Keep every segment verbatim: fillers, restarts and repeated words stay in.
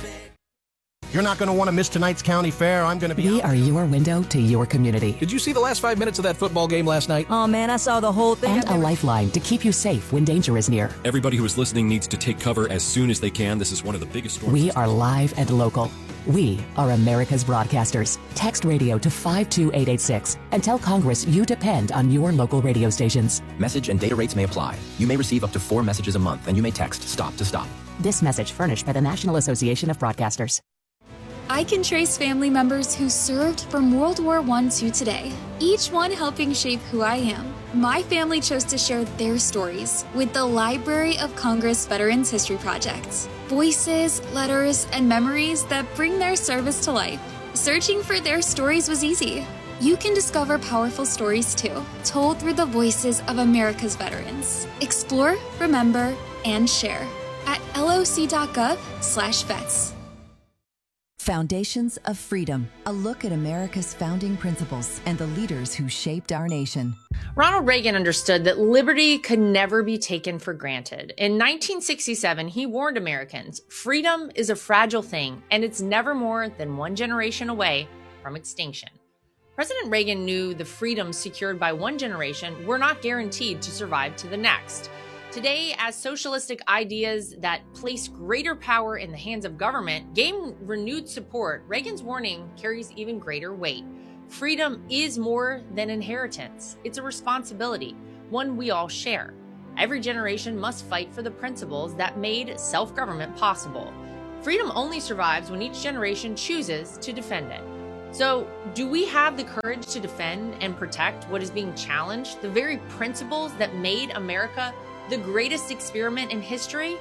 You're not going to want to miss tonight's county fair. I'm going to be... We are your window to your community. Did you see the last five minutes of that football game last night? Oh, man, I saw the whole thing. And a lifeline to keep you safe when danger is near. Everybody who is listening needs to take cover as soon as they can. This is one of the biggest storms. We are live and local. We are America's broadcasters. Text radio to five two eight eight six and tell Congress you depend on your local radio stations. Message and data rates may apply. You may receive up to four messages a month, and you may text STOP to STOP. This message furnished by the National Association of Broadcasters. I can trace family members who served from World War One to today, each one helping shape who I am. My family chose to share their stories with the Library of Congress Veterans History Project. Voices, letters, and memories that bring their service to life. Searching for their stories was easy. You can discover powerful stories too, told through the voices of America's veterans. Explore, remember, and share at loc.gov slash vets. Foundations of Freedom, a look at America's founding principles and the leaders who shaped our nation. Ronald Reagan understood that liberty could never be taken for granted. In nineteen sixty-seven, he warned Americans, freedom is a fragile thing, and it's never more than one generation away from extinction. President Reagan knew the freedoms secured by one generation were not guaranteed to survive to the next. Today, as socialistic ideas that place greater power in the hands of government gain renewed support, Reagan's warning carries even greater weight. Freedom is more than inheritance. It's a responsibility, one we all share. Every generation must fight for the principles that made self-government possible. Freedom only survives when each generation chooses to defend it. So, do we have the courage to defend and protect what is being challenged, the very principles that made America the greatest experiment in history?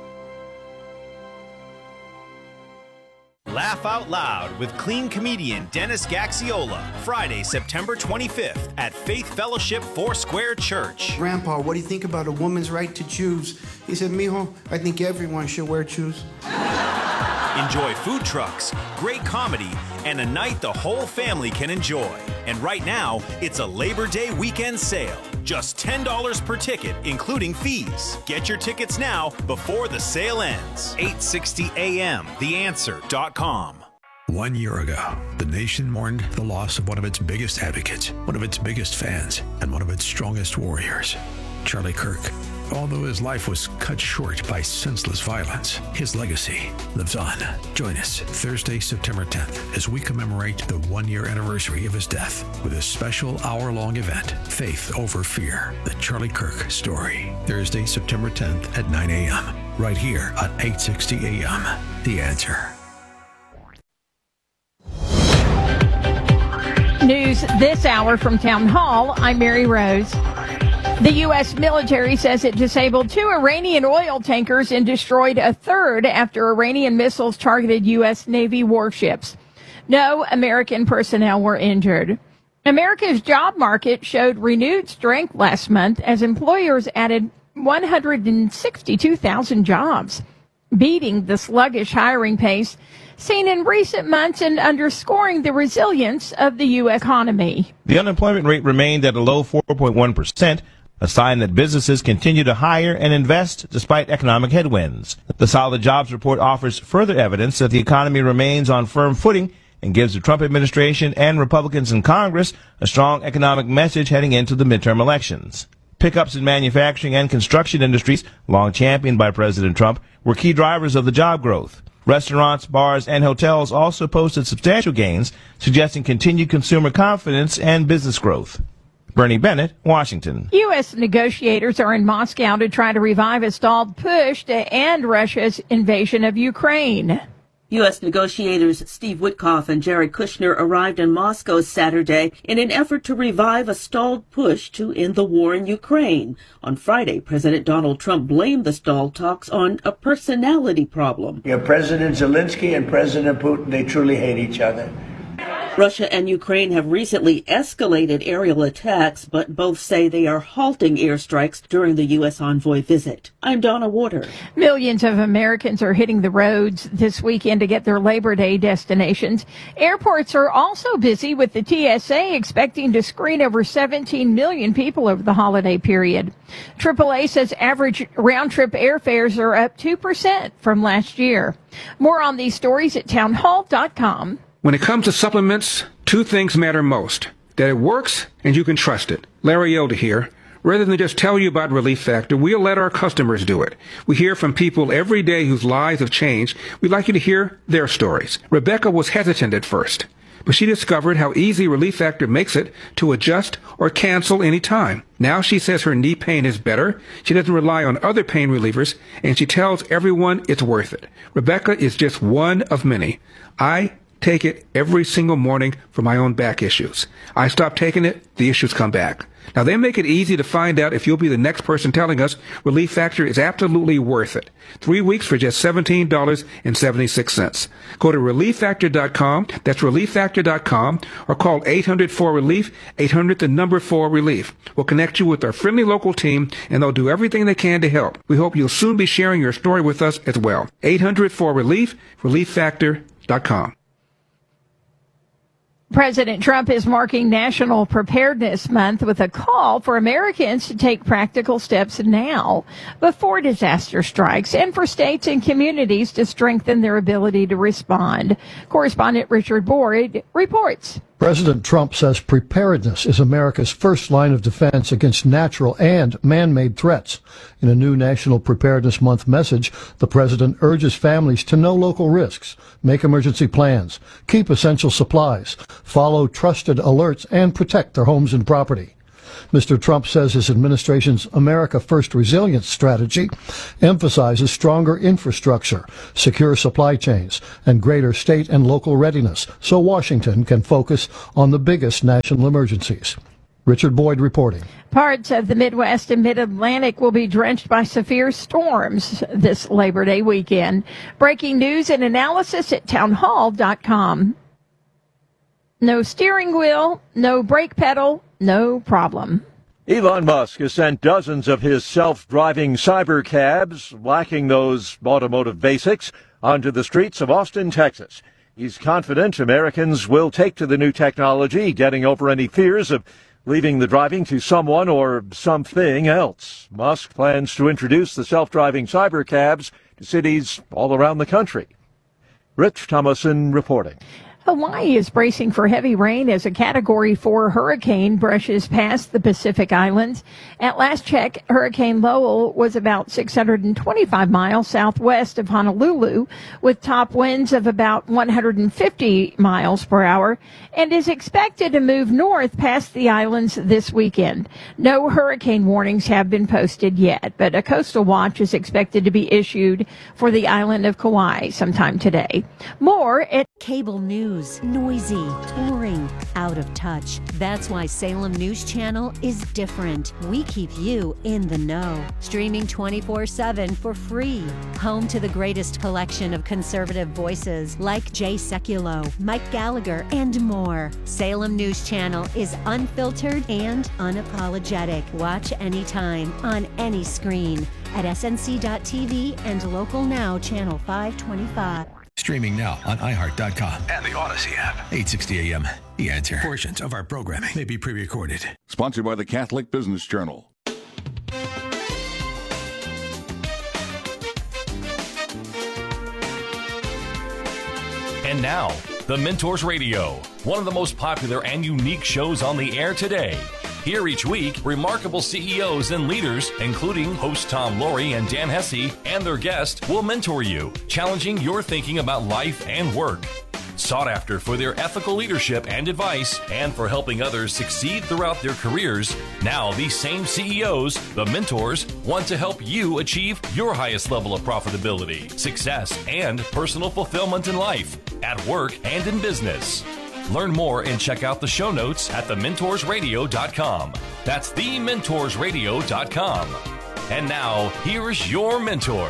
Laugh Out Loud with clean comedian Dennis Gaxiola, Friday, September twenty-fifth at Faith Fellowship Foursquare Church. Grandpa, what do you think about a woman's right to choose? He said, mijo, I think everyone should wear shoes. Enjoy food trucks, great comedy, and a night the whole family can enjoy. And right now, it's a Labor Day weekend sale. Just ten dollars per ticket, including fees. Get your tickets now before the sale ends. eight sixty A M the answer dot com. One year ago, the nation mourned the loss of one of its biggest advocates, one of its biggest fans, and one of its strongest warriors, Charlie Kirk. Although his life was cut short by senseless violence, his legacy lives on. Join us Thursday, September tenth, as we commemorate the one-year anniversary of his death with a special hour-long event, Faith Over Fear, the Charlie Kirk Story. Thursday, September tenth at nine A M, right here on eight sixty A M The Answer. News this hour from Town Hall. I'm Mary Rose. The U S military says it disabled two Iranian oil tankers and destroyed a third after Iranian missiles targeted U S Navy warships. No American personnel were injured. America's job market showed renewed strength last month as employers added one hundred sixty-two thousand jobs, beating the sluggish hiring pace seen in recent months and underscoring the resilience of the U S economy. The unemployment rate remained at a low four point one percent, a sign that businesses continue to hire and invest despite economic headwinds. The solid jobs report offers further evidence that the economy remains on firm footing and gives the Trump administration and Republicans in Congress a strong economic message heading into the midterm elections. Pickups in manufacturing and construction industries, long championed by President Trump, were key drivers of the job growth. Restaurants, bars, and hotels also posted substantial gains, suggesting continued consumer confidence and business growth. Bernie Bennett, Washington. U S negotiators are in Moscow to try to revive a stalled push to end Russia's invasion of Ukraine. U S negotiators Steve Witkoff and Jared Kushner arrived in Moscow Saturday in an effort to revive a stalled push to end the war in Ukraine. On Friday, President Donald Trump blamed the stalled talks on a personality problem. Yeah, President Zelensky and President Putin, they truly hate each other. Russia and Ukraine have recently escalated aerial attacks, but both say they are halting airstrikes during the U S envoy visit. I'm Donna Warder. Millions of Americans are hitting the roads this weekend to get their Labor Day destinations. Airports are also busy, with the T S A expecting to screen over seventeen million people over the holiday period. triple A says average round-trip airfares are up two percent from last year. More on these stories at town hall dot com. When it comes to supplements, two things matter most: that it works and you can trust it. Larry Elder here. Rather than just tell you about Relief Factor, we'll let our customers do it. We hear from people every day whose lives have changed. We'd like you to hear their stories. Rebecca was hesitant at first, but she discovered how easy Relief Factor makes it to adjust or cancel any time. Now she says her knee pain is better, she doesn't rely on other pain relievers, and she tells everyone it's worth it. Rebecca is just one of many. I take it every single morning for my own back issues. I stop taking it, the issues come back. Now, they make it easy to find out if you'll be the next person telling us Relief Factor is absolutely worth it. Three weeks for just seventeen dollars and seventy-six cents. Go to relief factor dot com, that's relief factor dot com, or call eight hundred four relief, eight hundred the number four relief. We'll connect you with our friendly local team, and they'll do everything they can to help. We hope you'll soon be sharing your story with us as well. eight hundred four relief, relief factor dot com. President Trump is marking National Preparedness Month with a call for Americans to take practical steps now before disaster strikes, and for states and communities to strengthen their ability to respond. Correspondent Richard Boyd reports. President Trump says preparedness is America's first line of defense against natural and man-made threats. In a new National Preparedness Month message, the president urges families to know local risks, make emergency plans, keep essential supplies, follow trusted alerts, and protect their homes and property. Mister Trump says his administration's America First Resilience strategy emphasizes stronger infrastructure, secure supply chains, and greater state and local readiness so Washington can focus on the biggest national emergencies. Richard Boyd reporting. Parts of the Midwest and Mid-Atlantic will be drenched by severe storms this Labor Day weekend. Breaking news and analysis at town hall dot com. No steering wheel, no brake pedal, no problem. Elon Musk has sent dozens of his self-driving cyber cabs, lacking those automotive basics, onto the streets of Austin, Texas. He's confident Americans will take to the new technology, getting over any fears of leaving the driving to someone or something else. Musk plans to introduce the self-driving cyber cabs to cities all around the country. Rich Thomason reporting. Hawaii is bracing for heavy rain as a Category four hurricane brushes past the Pacific Islands. At last check, Hurricane Lowell was about six hundred twenty-five miles southwest of Honolulu, with top winds of about one hundred fifty miles per hour, and is expected to move north past the islands this weekend. No hurricane warnings have been posted yet, but a coastal watch is expected to be issued for the island of Kauai sometime today. More at Cable news, noisy, boring, out of touch. That's why Salem News Channel is different. We keep you in the know. Streaming twenty-four seven for free. Home to the greatest collection of conservative voices like Jay Sekulow, Mike Gallagher, and more. Salem News Channel is unfiltered and unapologetic. Watch anytime, on any screen, at S N C dot T V and Local Now Channel five twenty-five. Streaming now on i heart dot com and the Odyssey app. eight sixty a m. The Answer. Portions of our programming may be pre-recorded. Sponsored by the Catholic Business Journal. And now, The Mentors Radio, one of the most popular and unique shows on the air today. Here each week, remarkable C E Os and leaders, including host Tom Laurie and Dan Hesse, and their guests, will mentor you, challenging your thinking about life and work. Sought after for their ethical leadership and advice, and for helping others succeed throughout their careers, now these same C E Os, the mentors, want to help you achieve your highest level of profitability, success, and personal fulfillment in life, at work, and in business. Learn more and check out the show notes at the mentors radio dot com. That's the mentors radio dot com. And now, here's your mentor.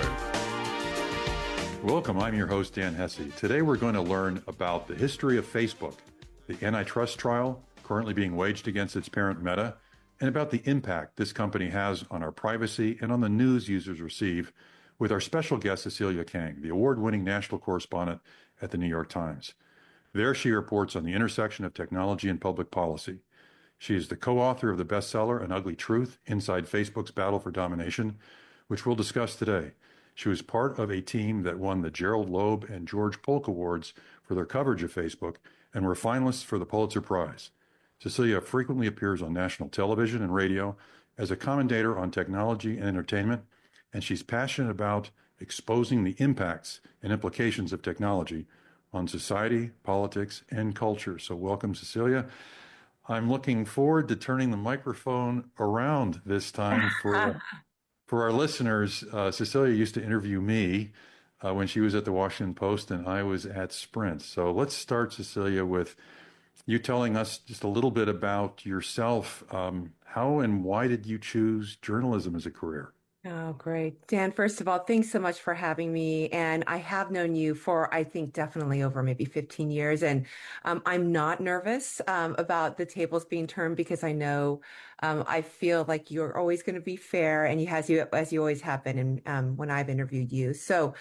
Welcome, I'm your host, Dan Hesse. Today we're going to learn about the history of Facebook. the antitrust trial currently being waged against its parent Meta, and about the impact this company has on our privacy and on the news users receive, with our special guest Cecilia Kang, the award-winning national correspondent at the New York Times. There she reports on the intersection of technology and public policy. She is the co-author of the bestseller An Ugly Truth, Inside Facebook's Battle for Domination, which we'll discuss today. She was part of a team that won the Gerald Loeb and George Polk Awards for their coverage of Facebook and were finalists for the Pulitzer Prize. Cecilia frequently appears on national television and radio as a commentator on technology and entertainment, and she's passionate about exposing the impacts and implications of technology on society, politics, and culture. So welcome, Cecilia. I'm looking forward to turning the microphone around this time for for our listeners. Uh, Cecilia used to interview me uh, when she was at the Washington Post and I was at Sprint. So let's start, Cecilia, with you telling us just a little bit about yourself. Um, how and why did you choose journalism as a career? Oh, great. Dan, first of all, thanks so much for having me. And I have known you for, I think, definitely over maybe fifteen years. And um, I'm not nervous um, about the tables being turned because I know um, I feel like you're always going to be fair, and you, as you as you always have been and um, when I've interviewed you. So,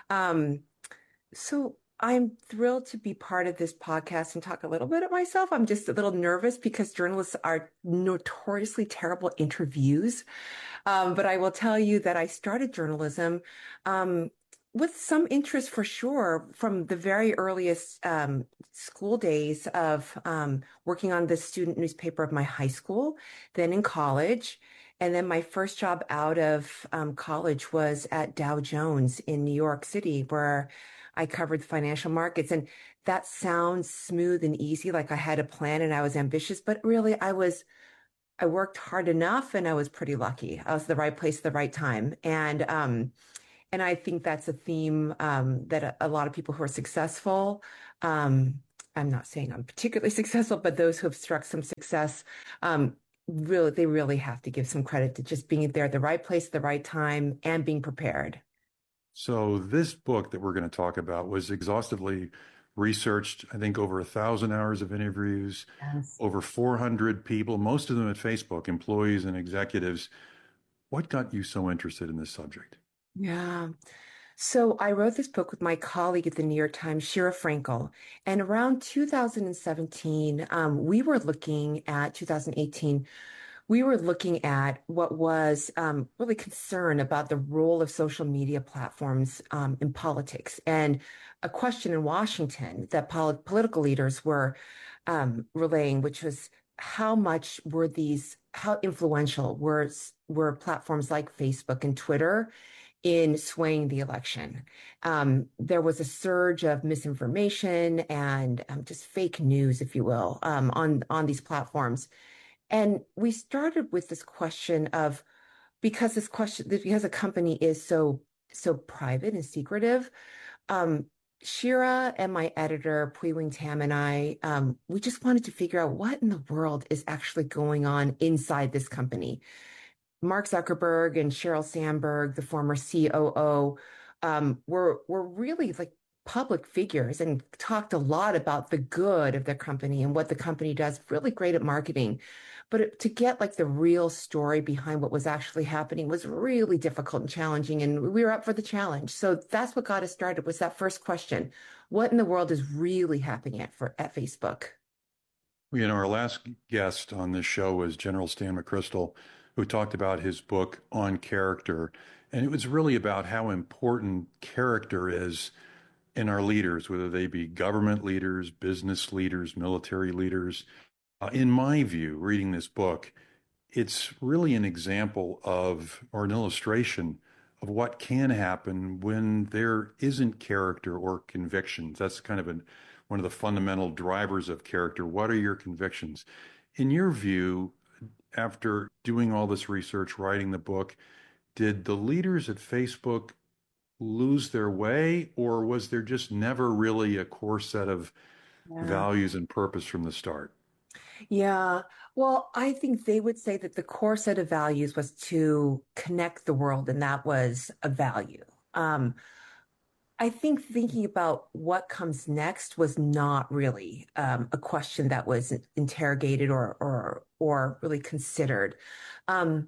um, so I'm thrilled to be part of this podcast and talk a little bit of myself. I'm just a little nervous because journalists are notoriously terrible interviews. Um, but I will tell you that I started journalism um, with some interest for sure from the very earliest um, school days of um, working on the student newspaper of my high school, then in college. And then my first job out of um, college was at Dow Jones in New York City, where I covered the financial markets. And that sounds smooth and easy, like I had a plan and I was ambitious, but really I was, I worked hard enough and I was pretty lucky. I was the right place at the right time. And, um, and I think that's a theme, um, that a, a lot of people who are successful, um, I'm not saying I'm particularly successful, but those who have struck some success, um, really, they really have to give some credit to just being there at the right place at the right time and being prepared. So this book that we're going to talk about was exhaustively researched, I think over a thousand hours of interviews, yes. Over four hundred people, most of them at Facebook, employees and executives. What got you so interested in this subject? Yeah. So I wrote this book with my colleague at the New York Times, Shira Frankel. And around two thousand seventeen, um, we were looking at two thousand eighteen, we were looking at what was um, really concern about the role of social media platforms um, in politics, and a question in Washington that pol- political leaders were um, relaying, which was how much were these, how influential were were platforms like Facebook and Twitter in swaying the election. Um, there was a surge of misinformation and um, just fake news, if you will, um, on on these platforms. And we started with this question of, because this question, because a company is so, so private and secretive, um, Shira and my editor, Pui Wing Tam, and I, um, we just wanted to figure out what in the world is actually going on inside this company. Mark Zuckerberg and Sheryl Sandberg, the former C O O, um, were, were really like public figures and talked a lot about the good of their company and what the company does. Really great at marketing. But it, to get like the real story behind what was actually happening was really difficult and challenging. And we were up for the challenge. So that's what got us started, was that first question. What in the world is really happening at, for, at Facebook? You know, our last guest on this show was General Stan McChrystal, who talked about his book On Character. And it was really about how important character is in our leaders, whether they be government leaders, business leaders, military leaders. Uh, in my view, reading this book, it's really an example of, or an illustration of what can happen when there isn't character or convictions. That's kind of an, one of the fundamental drivers of character. What are your convictions? In your view, after doing all this research, writing the book, did the leaders at Facebook lose their way, or was there just never really a core set of yeah. values and purpose from the start? Yeah. Well, I think they would say that the core set of values was to connect the world, and that was a value. Um, I think thinking about what comes next was not really um, a question that was interrogated or or or really considered. Um,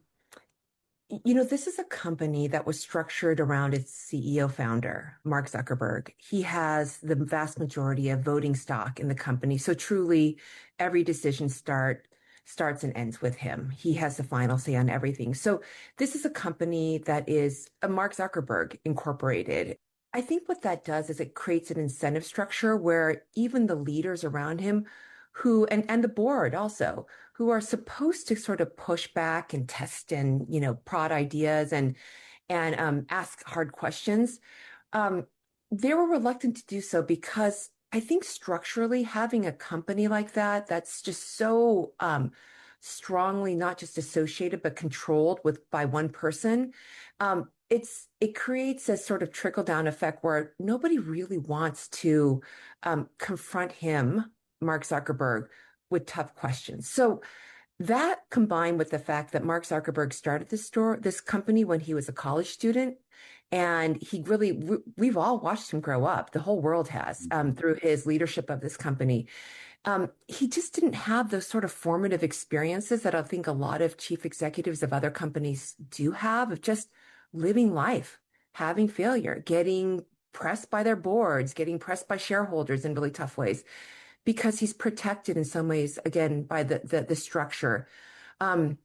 you know, this is a company that was structured around its C E O founder, Mark Zuckerberg. He has the vast majority of voting stock in the company. So truly, every decision start starts and ends with him. He has the final say on everything. So this is a company that is a Mark Zuckerberg Incorporated. I think what that does is it creates an incentive structure where even the leaders around him who, and, and the board also, who are supposed to sort of push back and test and, you know, prod ideas and, and um, ask hard questions, um, they were reluctant to do so because I think structurally having a company like that, that's just so um, strongly not just associated, but controlled with by one person, um, it's it creates a sort of trickle down effect where nobody really wants to um, confront him, Mark Zuckerberg, with tough questions. So that combined with the fact that Mark Zuckerberg started this store, this company when he was a college student, and he really, we've all watched him grow up. The whole world has um, through his leadership of this company. Um, he just didn't have those sort of formative experiences that I think a lot of chief executives of other companies do have, of just living life, having failure, getting pressed by their boards, getting pressed by shareholders in really tough ways, because he's protected in some ways, again, by the the, the structure. Um,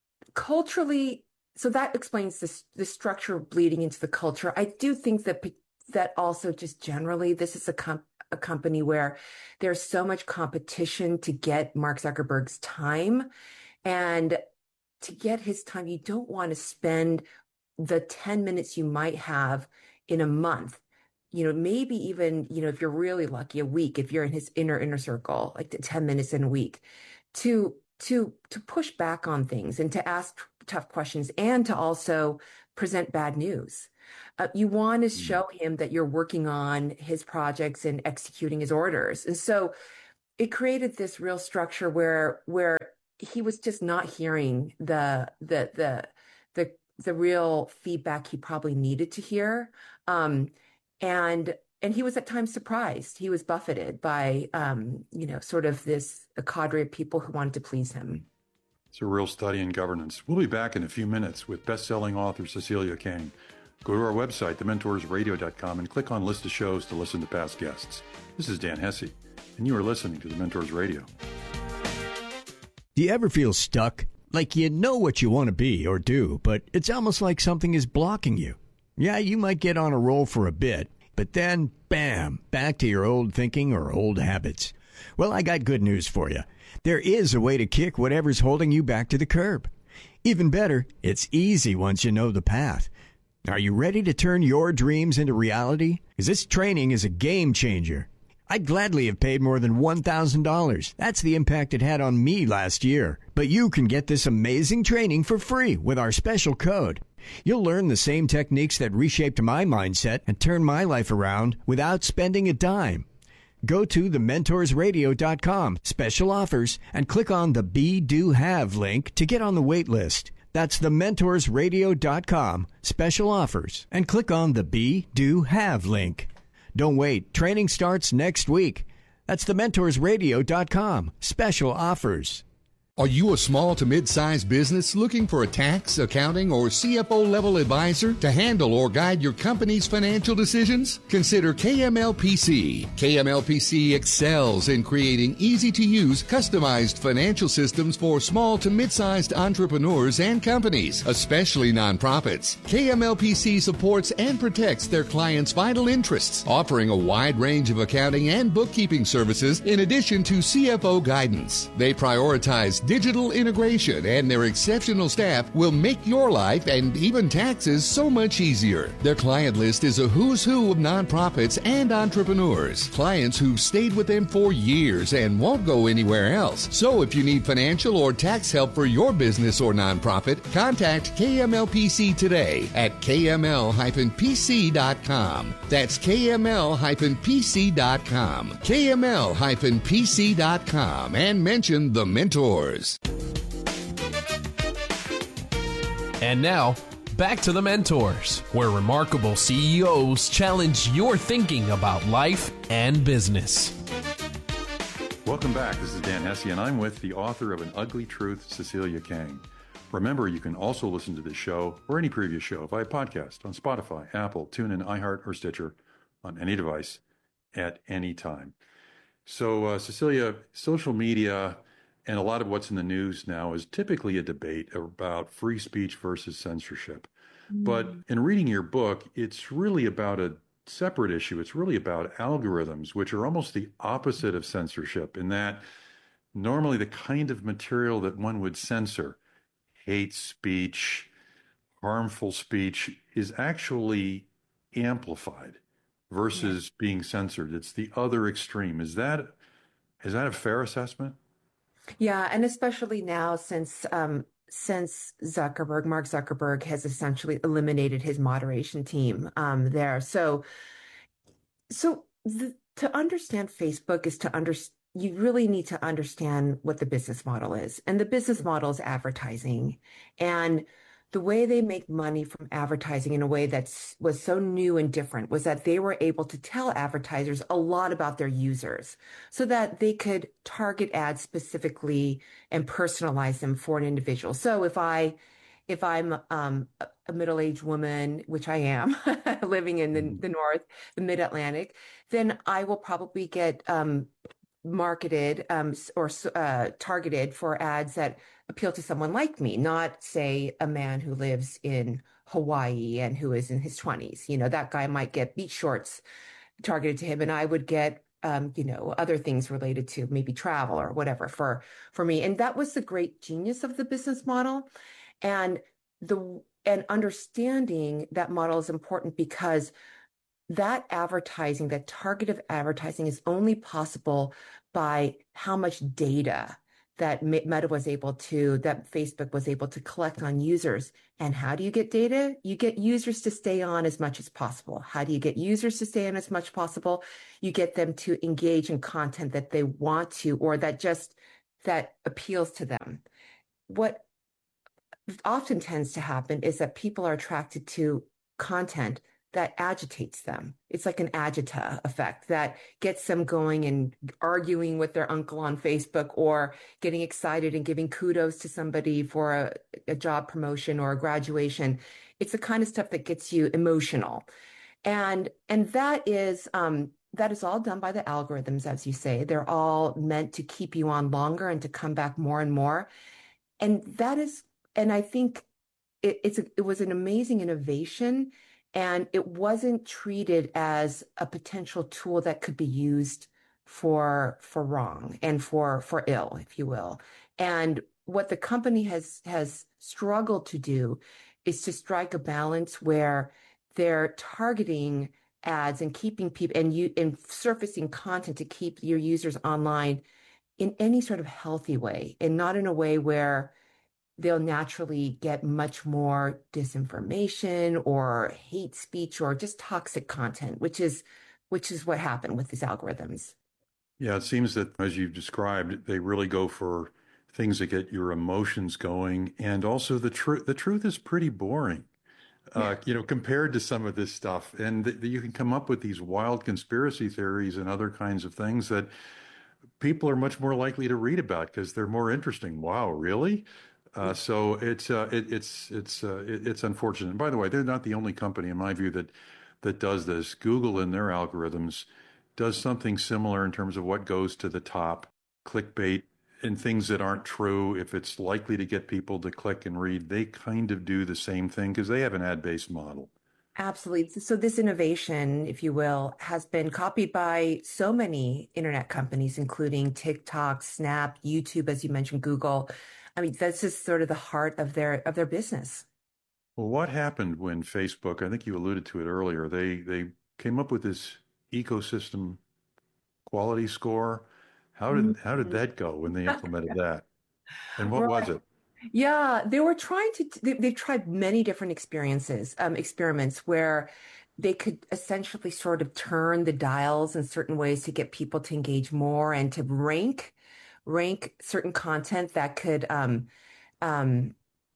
culturally, so that explains this the structure bleeding into the culture. I do think that that also just generally, this is a com- a company where there's so much competition to get Mark Zuckerberg's time, and to get his time, you don't want to spend the ten minutes you might have in a month, you know, maybe even, you know, if you're really lucky, a week, if you're in his inner, inner circle, like the ten minutes in a week, to, to, to push back on things and to ask tough questions and to also present bad news. Uh, you want to show him that you're working on his projects and executing his orders. And so it created this real structure where, where he was just not hearing the, the, the, the, the real feedback he probably needed to hear. Um, and, and he was at times surprised. He was buffeted by, um, you know, sort of this a cadre of people who wanted to please him. It's a real study in governance. We'll be back in a few minutes with best-selling author Cecilia Kang. Go to our website, the mentors radio dot com, and click on List of Shows to listen to past guests. This is Dan Hesse, and you are listening to The Mentors Radio. Do you ever feel stuck? Like you know what you want to be or do, but it's almost like something is blocking you. Yeah, you might get on a roll for a bit, but then, bam, back to your old thinking or old habits. Well, I got good news for you. There is a way to kick whatever's holding you back to the curb. Even better, it's easy once you know the path. Are you ready to turn your dreams into reality? Because this training is a game changer. I'd gladly have paid more than one thousand dollars. That's the impact it had on me last year. But you can get this amazing training for free with our special code. You'll learn the same techniques that reshaped my mindset and turned my life around without spending a dime. Go to the mentors radio dot com, special offers, and click on the Be, Do, Have link to get on the wait list. That's the mentors radio dot com, special offers, and click on the Be, Do, Have link. Don't wait. Training starts next week. That's the mentors radio dot com. Special offers. Are you a small to mid-sized business looking for a tax, accounting, or C F O-level advisor to handle or guide your company's financial decisions? Consider K M L P C. K M L P C excels in creating easy-to-use, customized financial systems for small to mid-sized entrepreneurs and companies, especially nonprofits. K M L P C supports and protects their clients' vital interests, offering a wide range of accounting and bookkeeping services in addition to C F O guidance. They prioritize digital integration, and their exceptional staff will make your life and even taxes so much easier. Their client list is a who's who of nonprofits and entrepreneurs, clients who've stayed with them for years and won't go anywhere else. So if you need financial or tax help for your business or nonprofit, contact K M L P C today at K M L P C dot com. That's K M L P C dot com. K M L P C dot com, and mention The Mentors. And now, back to The Mentors, where remarkable C E Os challenge your thinking about life and business. Welcome back. This is Dan Hesse, and I'm with the author of An Ugly Truth, Cecilia Kang. Remember, you can also listen to this show or any previous show via podcast on Spotify, Apple, TuneIn, iHeart, or Stitcher on any device at any time. So, uh, Cecilia, social media and a lot of what's in the news now is typically a debate about free speech versus censorship. Mm. But in reading your book, it's really about a separate issue. It's really about algorithms, which are almost the opposite of censorship, in that normally the kind of material that one would censor, hate speech, harmful speech, is actually amplified versus yeah. being censored. It's the other extreme. Is that is that a fair assessment? Yeah, and especially now since um, since Zuckerberg, Mark Zuckerberg has essentially eliminated his moderation team um, there. So, so the, to understand Facebook is to understand. You really need to understand what the business model is, and the business model is advertising, and the way they make money from advertising in a way that was so new and different was that they were able to tell advertisers a lot about their users so that they could target ads specifically and personalize them for an individual. So if I, if I'm um, a middle-aged woman, which I am, living in the, the North, the Mid-Atlantic, then I will probably get um, marketed um, or uh, targeted for ads that appeal to someone like me, not say a man who lives in Hawaii and who is in his twenties. You know, that guy might get beach shorts targeted to him, and I would get, um, you know, other things related to maybe travel or whatever for, for me. And that was the great genius of the business model. And the, and understanding that model is important because that advertising, that targeted advertising is only possible by how much data that Meta was able to, that Facebook was able to collect on users. And how do you get data? You get users to stay on as much as possible. How do you get users to stay on as much as possible? You get them to engage in content that they want to, or that just, that appeals to them. What often tends to happen is that people are attracted to content that agitates them. It's like an agita effect that gets them going and arguing with their uncle on Facebook, or getting excited and giving kudos to somebody for a, a job promotion or a graduation. It's the kind of stuff that gets you emotional. And, and that is, um, that is all done by the algorithms, as you say. They're all meant to keep you on longer and to come back more and more. And that is, and I think it, it's a, it was an amazing innovation. And it wasn't treated as a potential tool that could be used for for wrong and for for ill, if you will. And what the company has has struggled to do is to strike a balance where they're targeting ads and keeping people and you and surfacing content to keep your users online in any sort of healthy way, and not in a way where they'll naturally get much more disinformation or hate speech or just toxic content, which is which is what happened with these algorithms. Yeah, it seems that, as you've described, they really go for things that get your emotions going, and also the truth. The truth is pretty boring, yeah. uh, you know, compared to some of this stuff. And th- you can come up with these wild conspiracy theories and other kinds of things that people are much more likely to read about because they're more interesting. Wow, really? Uh, so it's uh, it, it's it's uh, it, it's unfortunate. And by the way, they're not the only company, in my view, that that does this. Google in their algorithms does something similar in terms of what goes to the top, clickbait and things that aren't true. If it's likely to get people to click and read, they kind of do the same thing because they have an ad-based model. Absolutely. So this innovation, if you will, has been copied by so many internet companies, including TikTok, Snap, YouTube, as you mentioned, Google. I mean, that's just sort of the heart of their of their business. Well, what happened when Facebook, I think you alluded to it earlier, they they came up with this ecosystem quality score? How did mm-hmm. how did that go when they implemented that? And what right. was it? Yeah, they were trying to, they, they've tried many different experiences, um, experiments where they could essentially sort of turn the dials in certain ways to get people to engage more and to rank, rank certain content that could, um, um,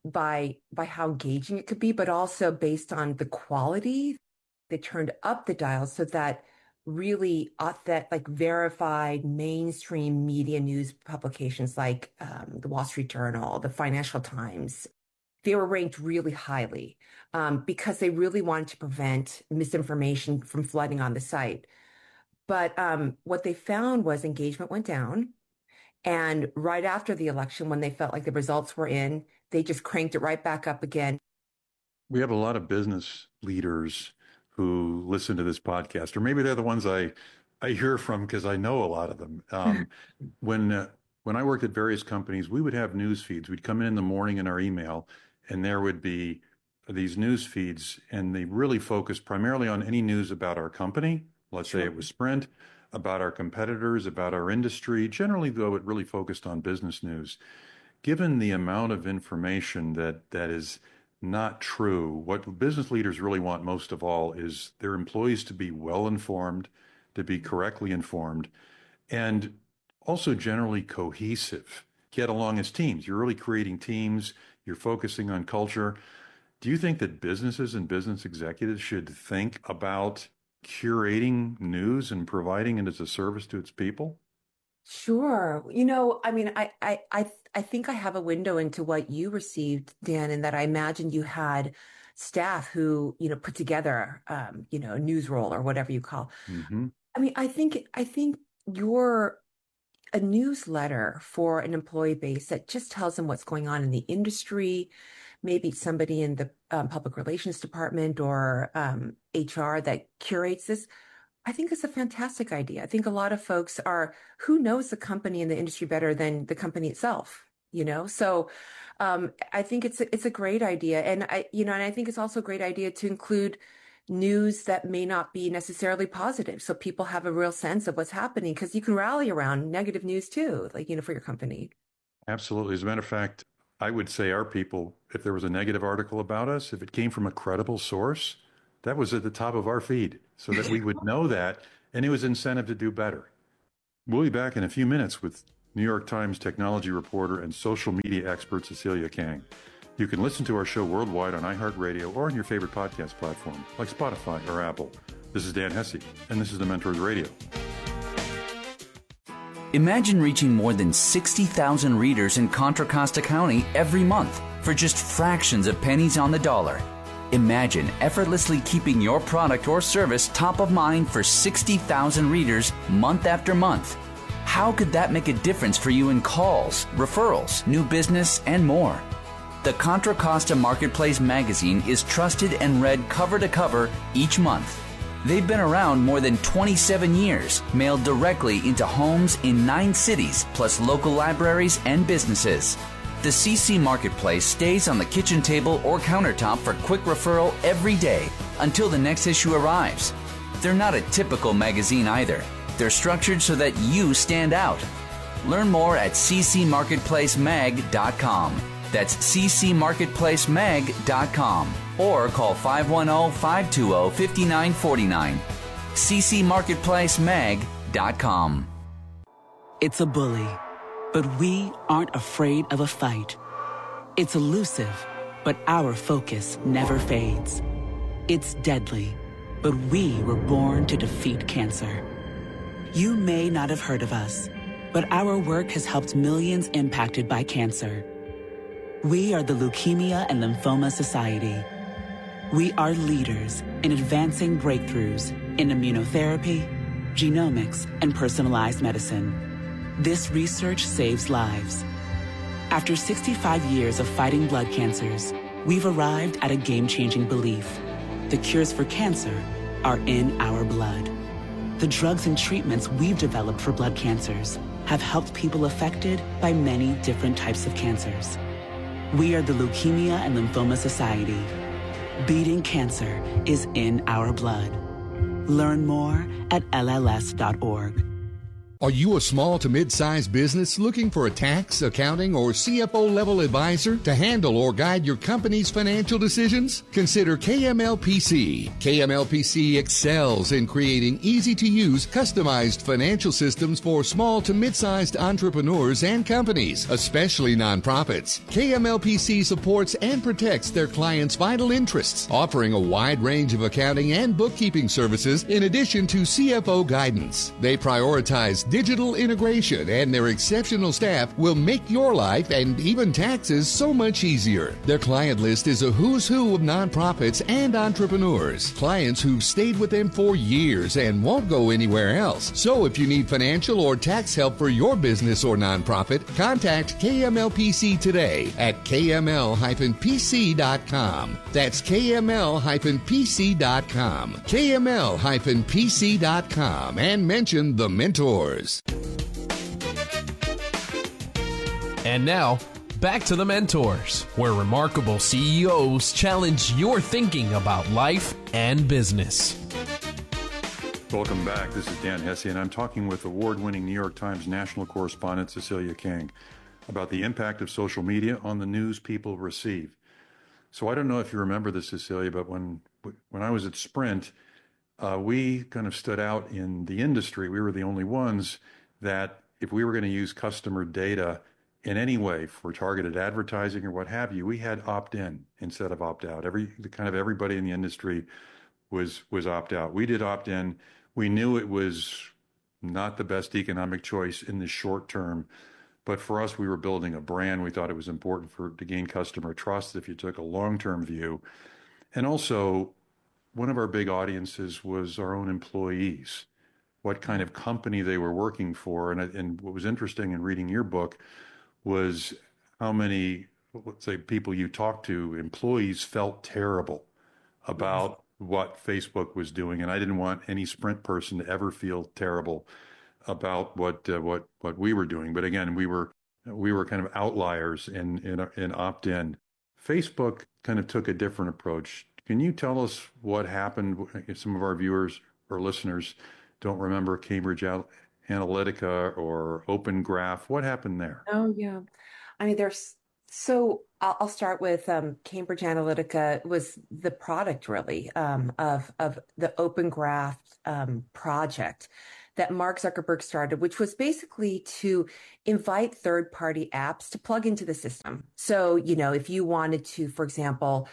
by by how engaging it could be, but also based on the quality. They turned up the dial so that really authentic, like verified mainstream media news publications like um, the Wall Street Journal, the Financial Times, they were ranked really highly um, because they really wanted to prevent misinformation from flooding on the site. But um, what they found was engagement went down. And right after the election, when they felt like the results were in, they just cranked it right back up again. We have a lot of business leaders who listen to this podcast, or maybe they're the ones I, I hear from because I know a lot of them. Um, when uh, when I worked at various companies, we would have news feeds. We'd come in in the morning in our email, and there would be these news feeds, and they really focused primarily on any news about our company. Let's sure. say it was Sprint, about our competitors, about our industry. Generally, though, it really focused on business news. Given the amount of information that that is not true, what business leaders really want most of all is their employees to be well informed, to be correctly informed, and also generally cohesive, get along as teams. You're really creating teams, you're focusing on culture. Do you think that businesses and business executives should think about curating news and providing it as a service to its people? Sure. You know, I mean, I, I, I, I think I have a window into what you received, Dan, in that I imagine you had staff who, you know, put together, um, you know, a news roll or whatever you call. Mm-hmm. I mean, I think, I think you're a newsletter for an employee base that just tells them what's going on in the industry. Maybe somebody in the um, public relations department or um, H R that curates this. I think it's a fantastic idea. I think a lot of folks are, who knows the company and the industry better than the company itself, you know? So um, I think it's a, it's a great idea. And I, you know, and I think it's also a great idea to include news that may not be necessarily positive. So people have a real sense of what's happening, because you can rally around negative news too, like, you know, for your company. Absolutely. As a matter of fact, I would say our people, if there was a negative article about us, if it came from a credible source, that was at the top of our feed so that we would know that, and it was incentive to do better. We'll be back in a few minutes with New York Times technology reporter and social media expert Cecilia Kang. You can listen to our show worldwide on iHeartRadio or on your favorite podcast platform like Spotify or Apple. This is Dan Hesse, and this is The Mentors Radio. Imagine reaching more than sixty thousand readers in Contra Costa County every month for just fractions of pennies on the dollar. Imagine effortlessly keeping your product or service top of mind for sixty thousand readers month after month. How could that make a difference for you in calls, referrals, new business, and more? The Contra Costa Marketplace magazine is trusted and read cover to cover each month. They've been around more than twenty-seven years, mailed directly into homes in nine cities, plus local libraries and businesses. The C C Marketplace stays on the kitchen table or countertop for quick referral every day until the next issue arrives. They're not a typical magazine either. They're structured so that you stand out. Learn more at c c marketplace mag dot com. That's c c marketplace mag dot com or call five one zero, five two zero, five nine four nine. c c marketplace mag dot com. It's a bully, but we aren't afraid of a fight. It's elusive, but our focus never fades. It's deadly, but we were born to defeat cancer. You may not have heard of us, but our work has helped millions impacted by cancer. We are the Leukemia and Lymphoma Society. We are leaders in advancing breakthroughs in immunotherapy, genomics, and personalized medicine. This research saves lives. After sixty-five years of fighting blood cancers, we've arrived at a game-changing belief. The cures for cancer are in our blood. The drugs and treatments we've developed for blood cancers have helped people affected by many different types of cancers. We are the Leukemia and Lymphoma Society. Beating cancer is in our blood. Learn more at L L S dot org. Are you a small to mid-sized business looking for a tax, accounting, or C F O level advisor to handle or guide your company's financial decisions? Consider K M L P C. K M L P C excels in creating easy-to-use, customized financial systems for small to mid-sized entrepreneurs and companies, especially nonprofits. K M L P C supports and protects their clients' vital interests, offering a wide range of accounting and bookkeeping services in addition to C F O guidance. They prioritize digital integration, and their exceptional staff will make your life and even taxes so much easier. Their client list is a who's who of nonprofits and entrepreneurs, clients who've stayed with them for years and won't go anywhere else. So if you need financial or tax help for your business or nonprofit, contact K M L P C today at K M L P C dot com. That's K M L P C dot com. K M L P C dot com, and mention the mentors. And now, back to the Mentors, where remarkable C E Os challenge your thinking about life and business. Welcome back. This is Dan Hesse, and I'm talking with award-winning New York Times national correspondent Cecilia King about the impact of social media on the news people receive. So I don't know if you remember this, Cecilia, but when when I was at Sprint, uh, we kind of stood out in the industry. We were the only ones that if we were going to use customer data in any way for targeted advertising or what have you, we had opt-in instead of opt-out. Every kind of everybody in the industry was was opt-out. We did opt-in. We knew it was not the best economic choice in the short term, but for us, we were building a brand. We thought it was important for to gain customer trust if you took a long-term view. And also, one of our big audiences was our own employees, what kind of company they were working for. And, and what was interesting in reading your book was how many, let's say, people you talked to, employees felt terrible about what Facebook was doing. And I didn't want any Sprint person to ever feel terrible about what uh, what what we were doing. But again, we were we were kind of outliers in in, in opt-in. Facebook kind of took a different approach. Can you tell us what happened? If some of our viewers or listeners don't remember Cambridge Analytica or Open Graph, what happened there? Oh, yeah. I mean, there's so I'll, I'll start with um, Cambridge Analytica was the product really um, of of the Open Graph um, project that Mark Zuckerberg started, which was basically to invite third-party apps to plug into the system. So, you know, if you wanted to, for example,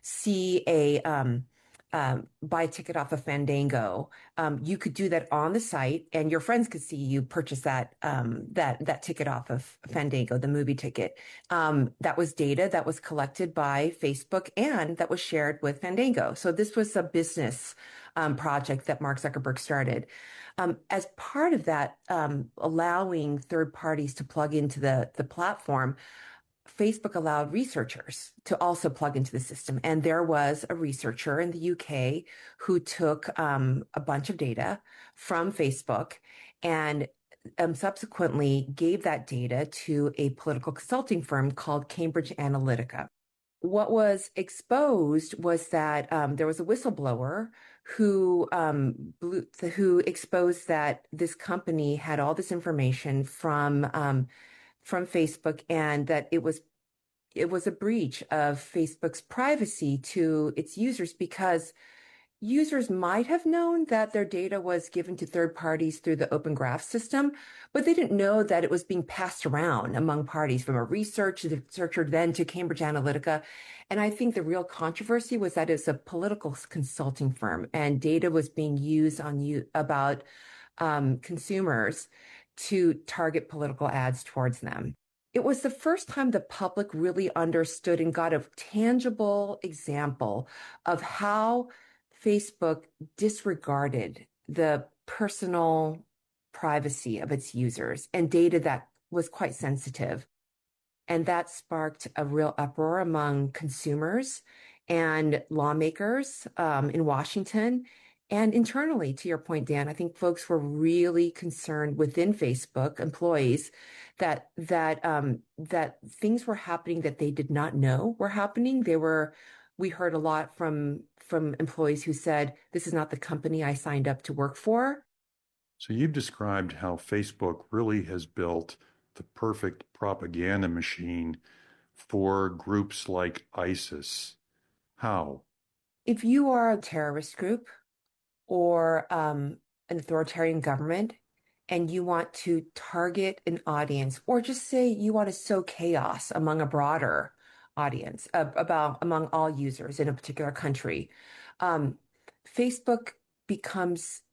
see a um, um, buy a ticket off of Fandango, um, you could do that on the site, and your friends could see you purchase that um, that that ticket off of Fandango, the movie ticket. Um, that was data that was collected by Facebook and that was shared with Fandango. So this was a business um, project that Mark Zuckerberg started. Um, as part of that, um, allowing third parties to plug into the the platform, Facebook allowed researchers to also plug into the system. And there was a researcher in the U K who took um, a bunch of data from Facebook and um, subsequently gave that data to a political consulting firm called Cambridge Analytica. What was exposed was that um, there was a whistleblower who um, blew, who exposed that this company had all this information from um, from Facebook, and that it was it was a breach of Facebook's privacy to its users, because users might have known that their data was given to third parties through the Open Graph system, but they didn't know that it was being passed around among parties from a researcher then to Cambridge Analytica. And I think the real controversy was that it's a political consulting firm, and data was being used on you about um, consumers to target political ads towards them. It was the first time the public really understood and got a tangible example of how Facebook disregarded the personal privacy of its users and data that was quite sensitive. And that sparked a real uproar among consumers and lawmakers um, in Washington. And internally, to your point, Dan, I think folks were really concerned within Facebook, employees, that that um, that things were happening that they did not know were happening. They were, we heard a lot from from employees who said, "This is not the company I signed up to work for." So you've described how Facebook really has built the perfect propaganda machine for groups like ISIS. How? If you are a terrorist group or um, an authoritarian government and you want to target an audience, or just say you want to sow chaos among a broader audience, uh, about among all users in a particular country, um, Facebook becomes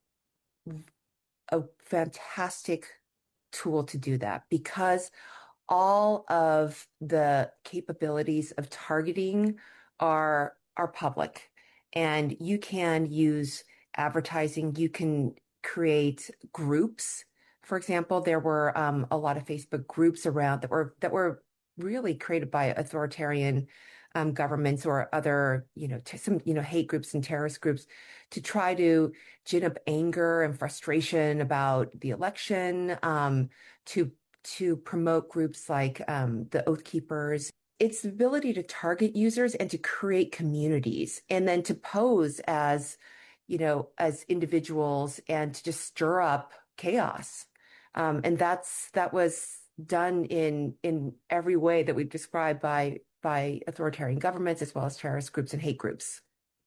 a fantastic tool to do that because all of the capabilities of targeting are are public, and you can use advertising. You can create groups. For example, there were um, a lot of Facebook groups around that were that were really created by authoritarian um, governments or other, you know, t- some you know hate groups and terrorist groups to try to gin up anger and frustration about the election, um, to to promote groups like um, the Oath Keepers. It's the ability to target users and to create communities, and then to pose as, you know, as individuals and to just stir up chaos. Um, and that's that was done in in every way that we've described by by authoritarian governments as well as terrorist groups and hate groups.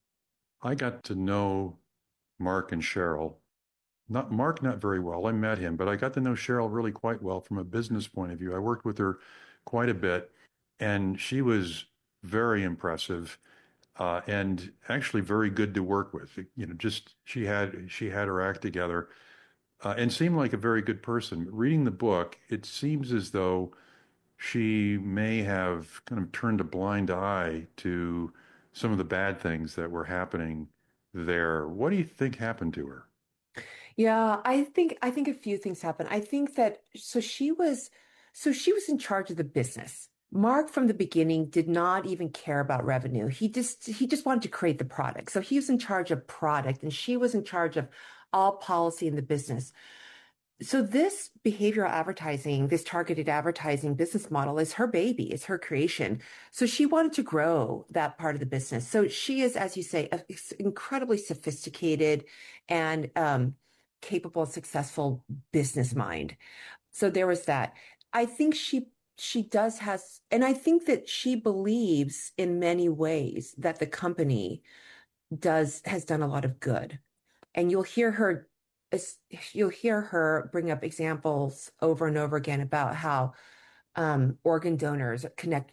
I got to know Mark and Sheryl. Not Mark, not very well. I met him, but I got to know Sheryl really quite well from a business point of view. I worked with her quite a bit, and she was very impressive uh, and actually very good to work with. You know, just she had she had her act together uh, and seemed like a very good person. Reading the book, it seems as though she may have kind of turned a blind eye to some of the bad things that were happening there. What do you think happened to her? Yeah, I think I think a few things happened. I think that so she was so she was in charge of the business. Mark from the beginning did not even care about revenue. He just he just wanted to create the product. So he was in charge of product and she was in charge of all policy in the business. So this behavioral advertising, this targeted advertising business model is her baby, it's her creation. So she wanted to grow that part of the business. So she is, as you say, a, incredibly sophisticated and um, capable, successful business mind. So there was that. I think she she does has, and I think that she believes in many ways that the company does has done a lot of good. And you'll hear her you'll hear her bring up examples over and over again about how um, organ donors connect